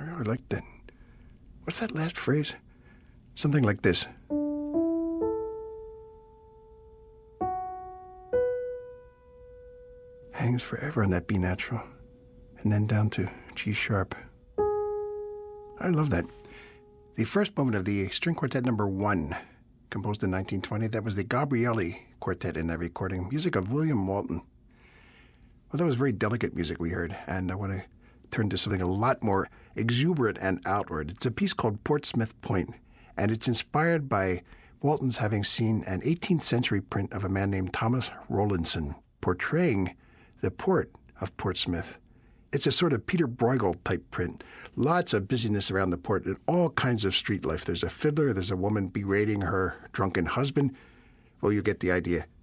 really like that. What's that last phrase? Something like this. Hangs forever on that B natural. And then down to G sharp. I love that. The first movement of the String Quartet number 1, composed in 1920, that was the Gabrielli Quartet in that recording, music of William Walton. Well, that was very delicate music we heard, and I want to turn to something a lot more exuberant and outward. It's a piece called Portsmouth Point, and it's inspired by Walton's having seen an 18th century print of a man named Thomas Rowlandson portraying the port of Portsmouth. It's a sort of Peter Bruegel type print. Lots of busyness around the port and all kinds of street life. There's a fiddler, there's a woman berating her drunken husband. Well, you get the idea.